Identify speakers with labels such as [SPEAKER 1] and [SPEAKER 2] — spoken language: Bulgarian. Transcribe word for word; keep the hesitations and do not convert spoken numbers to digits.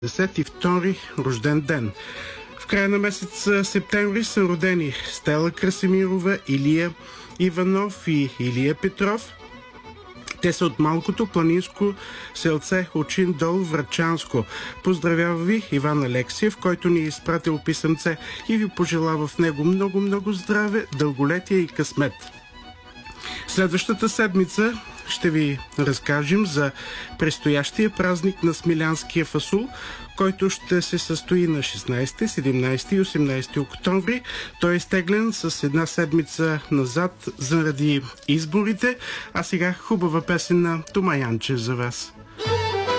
[SPEAKER 1] десет и втори рожден ден. В края на месец септември са родени Стела Красимирова, Илия Иванов и Илия Петров. Те са от малкото планинско селце Очин дол, Врачанско. Поздравява ви Иван Алексиев, който ни е изпратил писъмце и ви пожелава в него много-много здраве, дълголетие и късмет. Следващата седмица ще ви разкажем за предстоящия празник на смилянския фасул, който ще се състои на шестнайсети, седемнайсети и осемнайсети октомври. Той е изтеглен с една седмица назад заради изборите, а сега хубава песен на Тома Янчев за вас.